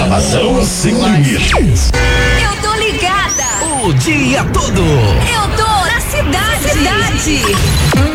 Programação sem limites. Eu tô ligada. O dia todo. Eu tô na cidade.